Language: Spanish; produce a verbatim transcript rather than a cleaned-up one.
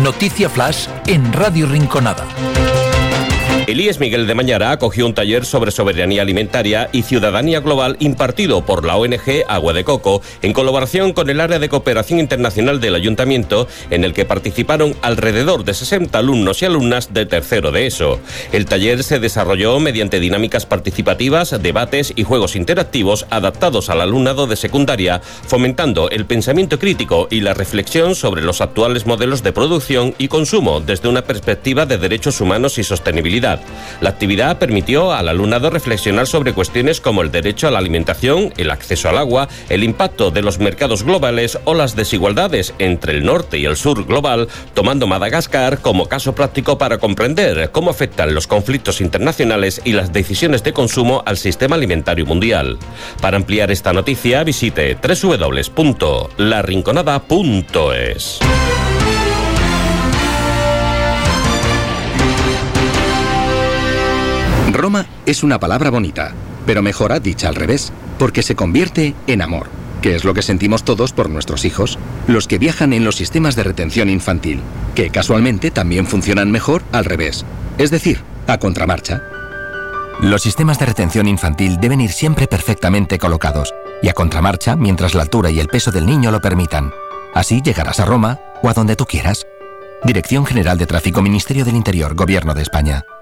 Noticia Flash en Radio Rinconada. Elías Miguel de Mañara acogió un taller sobre soberanía alimentaria y ciudadanía global impartido por la O N G Agua de Coco en colaboración con el Área de Cooperación Internacional del Ayuntamiento, en el que participaron alrededor de sesenta alumnos y alumnas de tercero de ESO. El taller se desarrolló mediante dinámicas participativas, debates y juegos interactivos adaptados al alumnado de secundaria, fomentando el pensamiento crítico y la reflexión sobre los actuales modelos de producción y consumo desde una perspectiva de derechos humanos y sostenibilidad. La actividad permitió al alumnado reflexionar sobre cuestiones como el derecho a la alimentación, el acceso al agua, el impacto de los mercados globales o las desigualdades entre el norte y el sur global, tomando Madagascar como caso práctico para comprender cómo afectan los conflictos internacionales y las decisiones de consumo al sistema alimentario mundial. Para ampliar esta noticia, visite doble u doble u doble u punto la rinconada punto es. Roma es una palabra bonita, pero mejora dicha al revés, porque se convierte en amor, que es lo que sentimos todos por nuestros hijos, los que viajan en los sistemas de retención infantil, que casualmente también funcionan mejor al revés, es decir, a contramarcha. Los sistemas de retención infantil deben ir siempre perfectamente colocados, y a contramarcha mientras la altura y el peso del niño lo permitan. Así llegarás a Roma o a donde tú quieras. Dirección General de Tráfico, Ministerio del Interior, Gobierno de España.